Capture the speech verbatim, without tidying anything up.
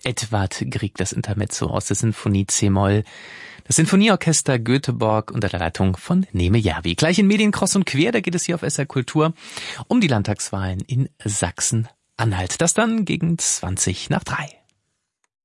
Edvard Grieg, das Intermezzo aus der Sinfonie C-Moll. Das Sinfonieorchester Göteborg unter der Leitung von Neme Järvi. Gleich in Medien Cross und Quer, da geht es hier auf S R Kultur um die Landtagswahlen in Sachsen-Anhalt. Das dann gegen zwanzig nach drei.